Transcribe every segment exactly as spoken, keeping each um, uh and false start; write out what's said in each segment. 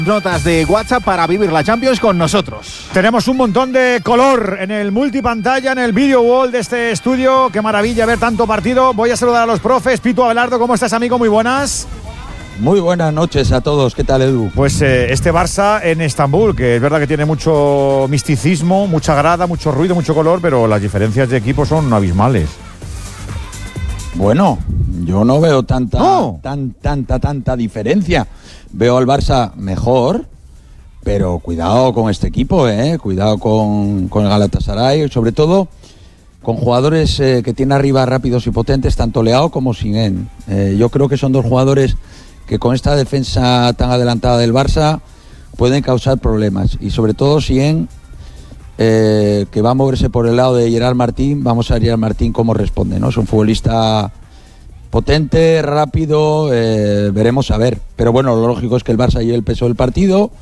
Notas de WhatsApp para vivir la Champions con nosotros. Tenemos un montón de color en el multipantalla, en el video wall de este estudio. Qué maravilla ver tanto partido. Voy a saludar a los profes. Pitu Abelardo, ¿cómo estás, amigo? Muy buenas. Muy buenas noches a todos. ¿Qué tal, Edu? Pues eh, este Barça en Estambul, que es verdad que tiene mucho misticismo, mucha grada, mucho ruido, mucho color, pero las diferencias de equipo son abismales. Bueno, yo no veo tanta, no. tan, tanta, tanta diferencia. Veo al Barça mejor, pero cuidado con este equipo, ¿eh? Cuidado con, con el Galatasaray, sobre todo con jugadores eh, que tiene arriba rápidos y potentes, tanto Leao como Sinen. Eh, yo creo que son dos jugadores que con esta defensa tan adelantada del Barça pueden causar problemas. Y sobre todo Sinen, eh, que va a moverse por el lado de Gerard Martín. Vamos a ver Gerard Martín cómo responde, ¿no? Es un futbolista potente, rápido, eh, veremos a ver. Pero bueno, lo lógico es que el Barça lleve el peso del partido.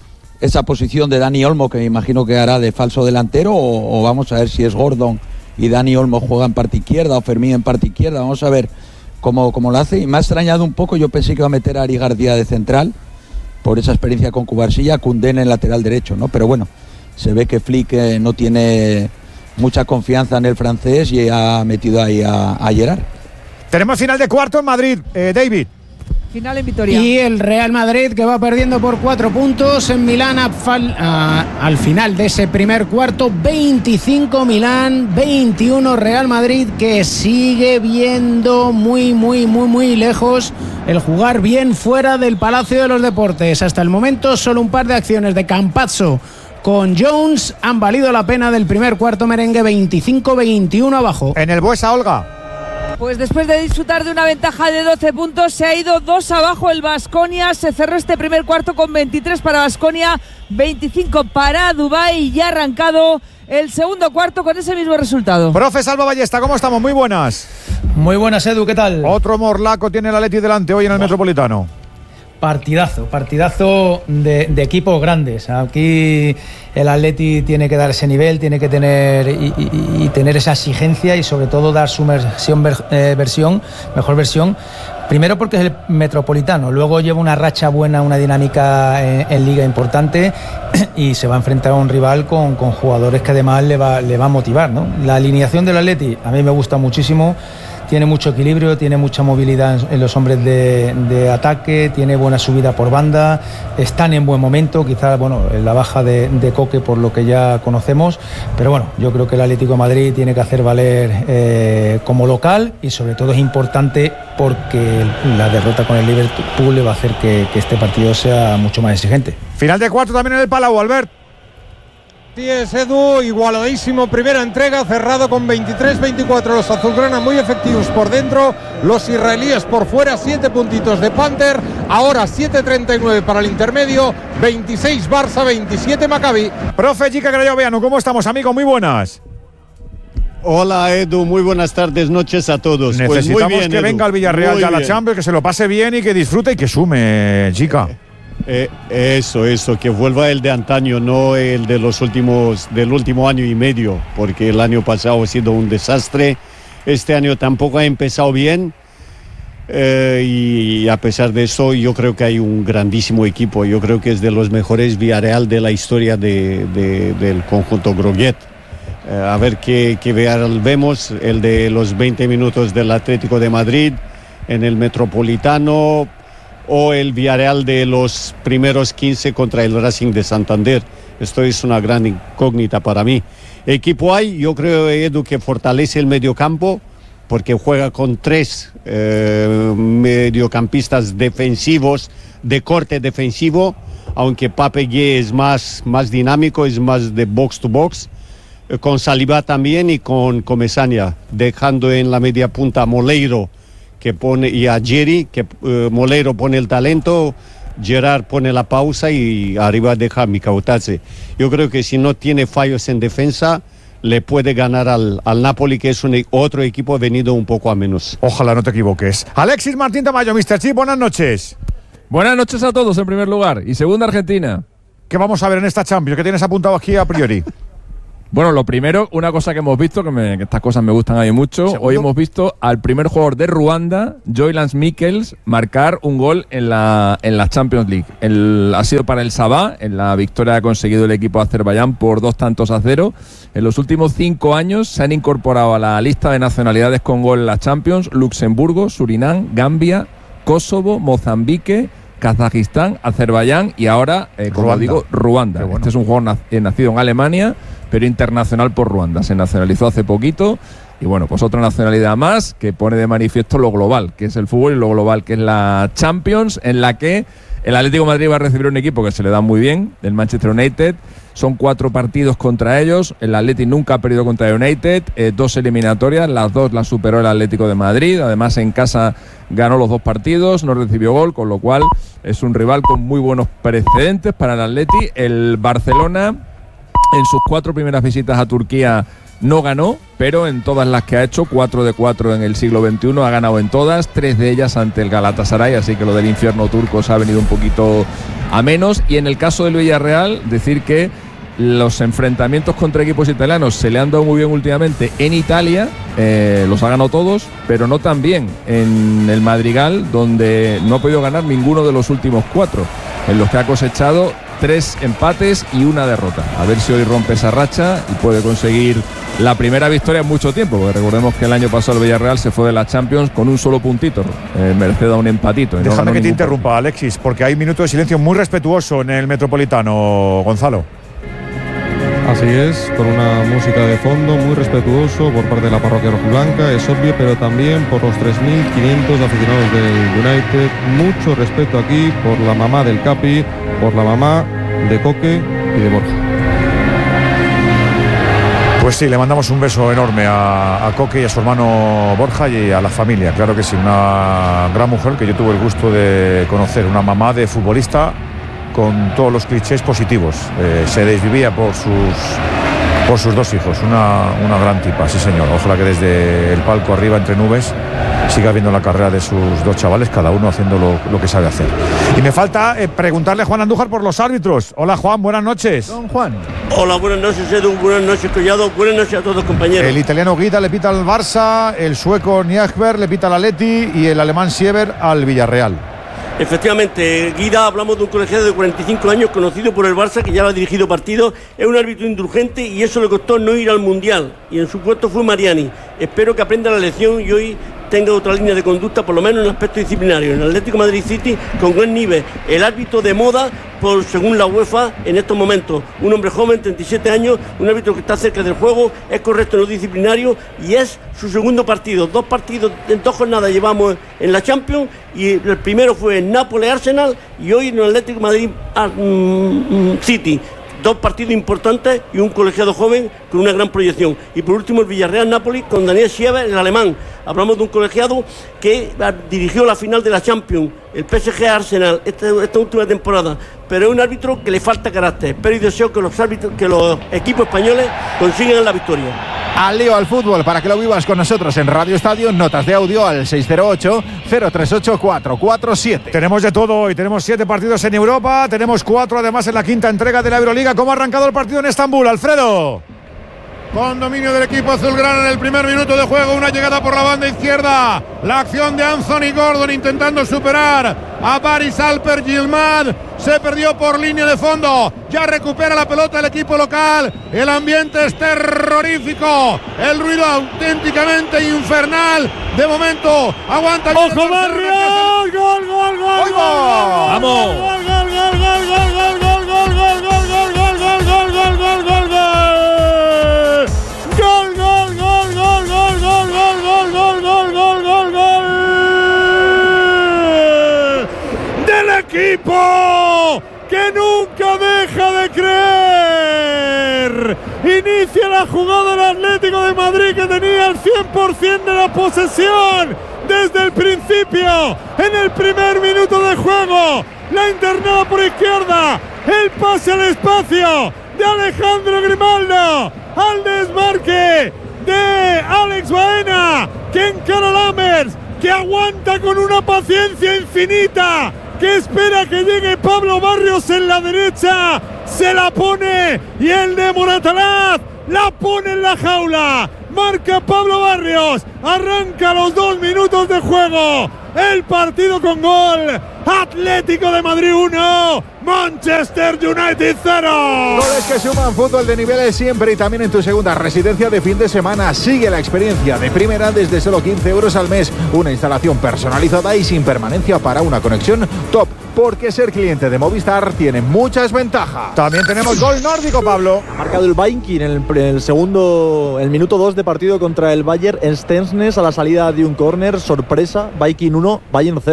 Esa posición de Dani Olmo, que me imagino que hará de falso delantero, o, o vamos a ver si es Gordon y Dani Olmo juega en parte izquierda o Fermín en parte izquierda. Vamos a ver cómo, cómo lo hace. Y me ha extrañado un poco, yo pensé que iba a meter a Ari García de central por esa experiencia con Cubarsilla, Koundé en el lateral derecho, ¿no? Pero bueno, se ve que Flick eh, no tiene mucha confianza en el francés y ha metido ahí a, a Gerard. Tenemos final de cuarto en Madrid, eh, David. Final en Vitoria. Y el Real Madrid, que va perdiendo por cuatro puntos en Milán a fal, a, al final de ese primer cuarto. veinticinco Milán, veintiuno Real Madrid, que sigue viendo muy, muy, muy, muy lejos el jugar bien fuera del Palacio de los Deportes. Hasta el momento solo un par de acciones de Campazzo con Jones han valido la pena del primer cuarto merengue. Veinticinco veintiuno abajo. En el Buesa, Olga. Pues después de disfrutar de una ventaja de doce puntos, se ha ido dos abajo el Baskonia. Se cerró este primer cuarto con veintitrés para Baskonia, veinticinco para Dubái, y ha arrancado el segundo cuarto con ese mismo resultado. Profe Salva Ballesta, ¿cómo estamos? Muy buenas. Muy buenas, Edu, ¿qué tal? Otro morlaco tiene el Atleti delante hoy en el Buah. Metropolitano. Partidazo, partidazo de, de equipos grandes. Aquí el Atleti tiene que dar ese nivel, tiene que tener y, y, y tener esa exigencia y sobre todo dar su versión, eh, versión, mejor versión. Primero porque es el Metropolitano, luego lleva una racha buena, una dinámica en, en Liga importante y se va a enfrentar a un rival con, con jugadores que además le va, le va a motivar, ¿no? La alineación del Atleti a mí me gusta muchísimo. Tiene mucho equilibrio, tiene mucha movilidad en los hombres de, de ataque, tiene buena subida por banda, están en buen momento, quizás bueno, en la baja de, de Coque por lo que ya conocemos, pero bueno, yo creo que el Atlético de Madrid tiene que hacer valer eh, como local y sobre todo es importante porque la derrota con el Liverpool le va a hacer que, que este partido sea mucho más exigente. Final de cuarto también en el Palau, Albert. Sí, es Edu, igualadísimo, primera entrega, cerrado con veintitrés veinticuatro, los azulgrana muy efectivos por dentro, los israelíes por fuera, siete puntitos de Panther, ahora siete treinta y nueve para el intermedio, veintiséis Barça, veintisiete Maccabi. Profe Jica Crayoveanu, ¿cómo estamos, amigo? Muy buenas. Hola, Edu, muy buenas tardes, noches a todos. Necesitamos pues muy bien, que Edu. venga el Villarreal muy ya a la bien. Champions, que se lo pase bien y que disfrute y que sume, Jica. Eh, eso, eso, que vuelva el de antaño, no el de los últimos, del último año y medio, porque el año pasado ha sido un desastre. Este año tampoco ha empezado bien eh, y a pesar de eso yo creo que hay un grandísimo equipo. Yo creo que es de los mejores Villarreal de la historia de, de, del conjunto Groguet. Eh, a ver qué, qué Villarreal vemos, el de los veinte minutos del Atlético de Madrid en el Metropolitano, o el Villarreal de los primeros quince contra el Racing de Santander. Esto es una gran incógnita para mí. Equipo hay, yo creo, Edu, que fortalece el mediocampo porque juega con tres eh, mediocampistas defensivos de corte defensivo, aunque Pape Gueye es más, más dinámico, es más de box to box, eh, con Saliba también y con Comesaña, dejando en la media punta a Moleiro, que pone, y a Jerry, que uh, Moleiro pone el talento, Gerard pone la pausa y arriba deja a Mikautadze. Yo creo que si no tiene fallos en defensa, le puede ganar al, al Napoli, que es un, otro equipo venido un poco a menos. Ojalá no te equivoques. Alexis Martín Tamayo, mister Chip, buenas noches. Buenas noches a todos en primer lugar. Y segunda, Argentina. ¿Qué vamos a ver en esta Champions? ¿Qué tienes apuntado aquí a priori? Bueno, lo primero, una cosa que hemos visto, que, me, que estas cosas me gustan a mí mucho. ¿Segundo? Hoy hemos visto al primer jugador de Ruanda, Joylands Mikkels, marcar un gol en la, en la Champions League. El, ha sido para el Sabah, en la victoria que ha conseguido el equipo de Azerbaiyán por dos tantos a cero. En los últimos cinco años se han incorporado a la lista de nacionalidades con gol en la Champions Luxemburgo, Surinam, Gambia, Kosovo, Mozambique, Kazajistán, Azerbaiyán y ahora, eh, como Ruanda. digo, Ruanda. Bueno. Este es un jugador nac- nacido en Alemania, pero internacional por Ruanda. Se nacionalizó hace poquito y bueno, pues otra nacionalidad más que pone de manifiesto lo global, que es el fútbol, y lo global, que es la Champions, en la que el Atlético de Madrid va a recibir un equipo que se le da muy bien, el Manchester United. Son cuatro partidos contra ellos. El Atlético nunca ha perdido contra el United. Eh, dos eliminatorias, las dos las superó el Atlético de Madrid. Además, en casa ganó los dos partidos, no recibió gol, con lo cual es un rival con muy buenos precedentes para el Atleti. El Barcelona, en sus cuatro primeras visitas a Turquía, no ganó, pero en todas las que ha hecho, cuatro de cuatro en el siglo veintiuno, ha ganado en todas, tres de ellas ante el Galatasaray, así que lo del infierno turco se ha venido un poquito a menos. Y en el caso del Villarreal, decir que los enfrentamientos contra equipos italianos se le han dado muy bien últimamente en Italia, eh, los ha ganado todos, pero no tan bien en el Madrigal, donde no ha podido ganar ninguno de los últimos cuatro, en los que ha cosechado tres empates y una derrota. A ver si hoy rompe esa racha y puede conseguir la primera victoria en mucho tiempo, porque recordemos que el año pasado el Villarreal se fue de la Champions con un solo puntito, eh, merced a un empatito. Déjame no que te interrumpa, partido. Alexis, porque hay un minuto de silencio muy respetuoso en el Metropolitano, Gonzalo. Así es, con una música de fondo muy respetuoso por parte de la parroquia rojiblanca, es obvio, pero también por los tres mil quinientos aficionados del United. Mucho respeto aquí por la mamá del Capi, por la mamá de Coque y de Borja. Pues sí, le mandamos un beso enorme a, a Coque y a su hermano Borja y a la familia. Claro que sí, una gran mujer que yo tuve el gusto de conocer, una mamá de futbolista con todos los clichés positivos. Eh, se desvivía por sus por sus dos hijos, una, una gran tipa, sí señor. Ojalá que desde el palco arriba entre nubes siga viendo la carrera de sus dos chavales, cada uno haciendo lo, lo que sabe hacer. Y me falta eh, preguntarle a Juan Andújar por los árbitros. Hola Juan, buenas noches. Don Juan. Hola, buenas noches Edu, buenas noches Collado, buenas noches a todos compañeros. El italiano Guida le pita al Barça, el sueco Niagberg le pita al Atleti y el alemán Siever al Villarreal. Efectivamente, Guida, hablamos de un colegiado de cuarenta y cinco años, conocido por el Barça, que ya lo ha dirigido partidos, es un árbitro indulgente y eso le costó no ir al Mundial, y en su puesto fue Mariani. Espero que aprenda la lección y hoy tenga otra línea de conducta, por lo menos en el aspecto disciplinario. En el Atlético Madrid City, con gran nivel, el árbitro de moda, por según la UEFA, en estos momentos, un hombre joven, treinta y siete años, un árbitro que está cerca del juego, es correcto en lo disciplinario y es su segundo partido. Dos partidos, en dos jornadas llevamos en la Champions, y el primero fue en Nápoles-Arsenal y hoy en el Atlético Madrid City. Dos partidos importantes y un colegiado joven con una gran proyección. Y por último el Villarreal-Nápoles con Daniel Siever, el alemán. Hablamos de un colegiado que dirigió la final de la Champions, el P S G-Arsenal, esta, esta última temporada. Pero es un árbitro que le falta carácter. Espero y deseo que los árbitros, que los equipos españoles consigan la victoria. Al lío al fútbol, para que lo vivas con nosotros en Radio Estadio, notas de audio al seis cero ocho, cero tres ocho, cuatro cuatro siete. Tenemos de todo hoy, tenemos siete partidos en Europa, tenemos cuatro además en la quinta entrega de la Euroliga. ¿Cómo ha arrancado el partido en Estambul, Alfredo? Con dominio del equipo azulgrana en el primer minuto de juego, una llegada por la banda izquierda, la acción de Anthony Gordon intentando superar a Paris Alper Gilmad, se perdió por línea de fondo, ya recupera la pelota el equipo local, el ambiente es terrorífico, el ruido auténticamente infernal, de momento aguanta el ¡Ojo Barrios! ¡Gol, gol, gol, gol! ¡Vamos! ¡Gol, gol, gol, gol, gol, gol, gol, gol, gol, gol, gol, gol, gol, gol, gol, gol, gol! Gol, gol, gol, gol, gol, gol, gol, gol, gol, gol, gol, gol del equipo que nunca deja de creer. Inicia la jugada el Atlético de Madrid, que tenía el cien por ciento de la posesión desde el principio. En el primer minuto de juego, la internada por izquierda, el pase al espacio de Alejandro Grimaldo, al desmarque de Alex Baena, que encara a Lammers, que aguanta con una paciencia infinita, que espera que llegue Pablo Barrios en la derecha, se la pone, y el de Moratalaz la pone en la jaula, marca Pablo Barrios, arranca los dos minutos de juego, el partido con gol, Atlético de Madrid uno, Manchester United cero. Goles que suman, fútbol de niveles siempre y también en tu segunda residencia de fin de semana. Sigue la experiencia de primera desde solo quince euros al mes, una instalación personalizada y sin permanencia para una conexión top, porque ser cliente de Movistar tiene muchas ventajas. También tenemos gol nórdico, Pablo. Ha marcado el Viking en el, en el segundo, el minuto dos de partido contra el Bayern Stensnes a la salida de un córner, sorpresa, Viking uno, Bayern cero.